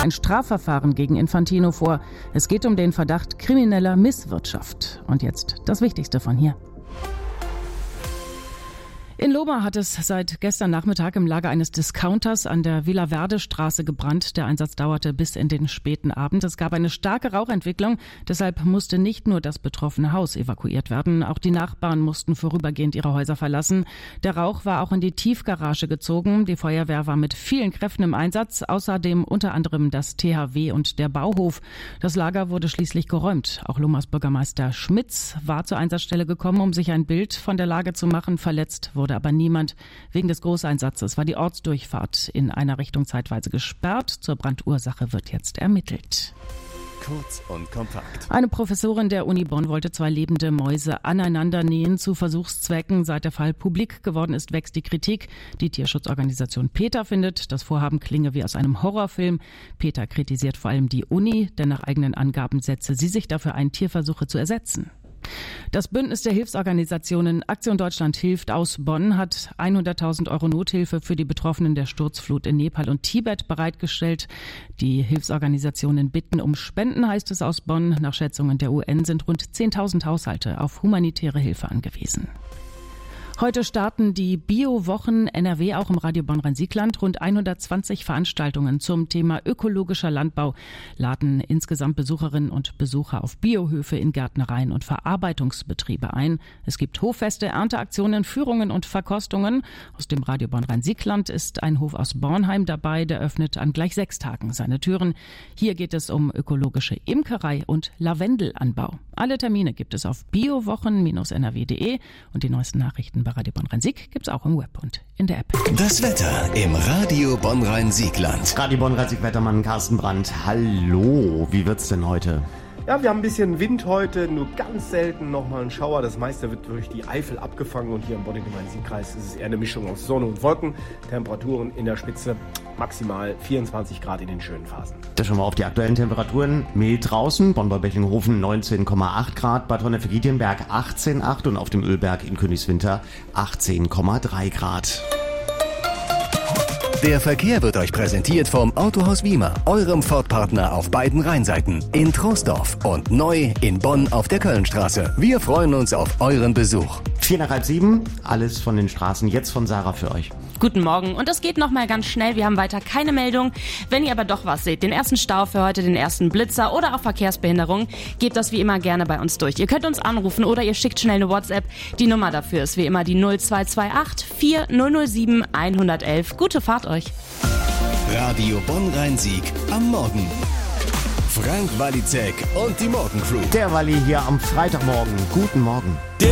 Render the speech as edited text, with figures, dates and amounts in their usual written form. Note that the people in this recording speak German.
ein Strafverfahren gegen Infantino vor. Es geht um den Verdacht krimineller Misswirtschaft. Und jetzt das Wichtigste von hier. In Lohmar hat es seit gestern Nachmittag im Lager eines Discounters an der Villa-Verde-Straße gebrannt. Der Einsatz dauerte bis in den späten Abend. Es gab eine starke Rauchentwicklung. Deshalb musste nicht nur das betroffene Haus evakuiert werden. Auch die Nachbarn mussten vorübergehend ihre Häuser verlassen. Der Rauch war auch in die Tiefgarage gezogen. Die Feuerwehr war mit vielen Kräften im Einsatz. Außerdem unter anderem das THW und der Bauhof. Das Lager wurde schließlich geräumt. Auch Lohmars Bürgermeister Schmitz war zur Einsatzstelle gekommen, um sich ein Bild von der Lage zu machen. Verletzt wurde aber niemand. Wegen des Großeinsatzes war die Ortsdurchfahrt in einer Richtung zeitweise gesperrt. Zur Brandursache wird jetzt ermittelt. Kurz und kompakt. Eine Professorin der Uni Bonn wollte 2 lebende Mäuse aneinander nähen zu Versuchszwecken. Seit der Fall publik geworden ist, wächst die Kritik. Die Tierschutzorganisation PETA findet, das Vorhaben klinge wie aus einem Horrorfilm. PETA kritisiert vor allem die Uni, denn nach eigenen Angaben setze sie sich dafür ein, Tierversuche zu ersetzen. Das Bündnis der Hilfsorganisationen Aktion Deutschland hilft aus Bonn hat 100.000 € Nothilfe für die Betroffenen der Sturzflut in Nepal und Tibet bereitgestellt. Die Hilfsorganisationen bitten um Spenden, heißt es aus Bonn. Nach Schätzungen der UN sind rund 10.000 Haushalte auf humanitäre Hilfe angewiesen. Heute starten die Bio-Wochen NRW auch im Radio Bonn-Rhein-Siegland. Rund 120 Veranstaltungen zum Thema ökologischer Landbau laden insgesamt Besucherinnen und Besucher auf Biohöfe in Gärtnereien und Verarbeitungsbetriebe ein. Es gibt Hoffeste, Ernteaktionen, Führungen und Verkostungen. Aus dem Radio Bonn-Rhein-Siegland ist ein Hof aus Bornheim dabei, der öffnet an gleich 6 Tagen seine Türen. Hier geht es um ökologische Imkerei und Lavendelanbau. Alle Termine gibt es auf biowochen-nrw.de und die neuesten Nachrichten bei Radio Bonn-Rhein-Sieg gibt's auch im Web und in der App. Das Wetter im Radio Bonn-Rhein-Siegland. Radio Bonn-Rhein-Sieg-Wettermann Carsten Brandt. Hallo, wie wird's denn heute? Ja, wir haben ein bisschen Wind heute, nur ganz selten nochmal ein Schauer. Das meiste wird durch die Eifel abgefangen und hier im Bonn-Rhein-Sieg-Kreis ist es eher eine Mischung aus Sonne und Wolken. Temperaturen in der Spitze maximal 24 Grad in den schönen Phasen. Da schauen wir auf die aktuellen Temperaturen. Mild draußen, Bonn-Bechinghofen 19,8 Grad, Bad Honnef-Giedienberg 18,8 und auf dem Ölberg in Königswinter 18,3 Grad. Der Verkehr wird euch präsentiert vom Autohaus Wiemer, eurem Ford-Partner auf beiden Rheinseiten, in Troisdorf und neu in Bonn auf der Kölnstraße. Wir freuen uns auf euren Besuch. 6:45, alles von den Straßen, jetzt von Sarah für euch. Guten Morgen und es geht nochmal ganz schnell, wir haben weiter keine Meldung. Wenn ihr aber doch was seht, den ersten Stau für heute, den ersten Blitzer oder auch Verkehrsbehinderung, gebt das wie immer gerne bei uns durch. Ihr könnt uns anrufen oder ihr schickt schnell eine WhatsApp. Die Nummer dafür ist wie immer die 0228 4007 111. Gute Fahrt euch. Radio Bonn-Rhein-Sieg am Morgen. Frank Walizek und die Morgencrew. Der Walli hier am Freitagmorgen. Guten Morgen.